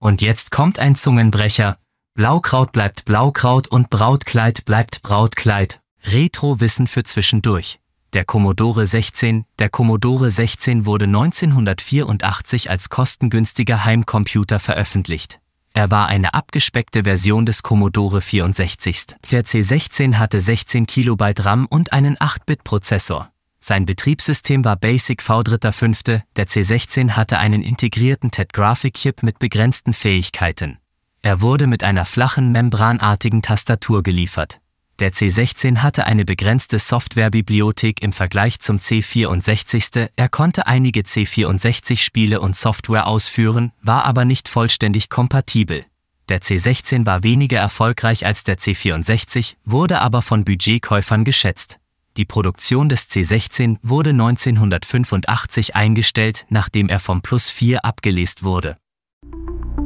Und jetzt kommt ein Zungenbrecher. Blaukraut bleibt Blaukraut und Brautkleid bleibt Brautkleid. Retro-Wissen für zwischendurch. Der Commodore 16. Der Commodore 16 wurde 1984 als kostengünstiger Heimcomputer veröffentlicht. Er war eine abgespeckte Version des Commodore 64. Der C16 hatte 16 KB RAM und einen 8-Bit-Prozessor. Sein Betriebssystem war BASIC V3.5. Der C16 hatte einen integrierten TED-Graphic-Chip mit begrenzten Fähigkeiten. Er wurde mit einer flachen, membranartigen Tastatur geliefert. Der C16 hatte eine begrenzte Softwarebibliothek im Vergleich zum C64. Er konnte einige C64-Spiele und Software ausführen, war aber nicht vollständig kompatibel. Der C16 war weniger erfolgreich als der C64, wurde aber von Budgetkäufern geschätzt. Die Produktion des C16 wurde 1985 eingestellt, nachdem er vom Plus4 abgelöst wurde.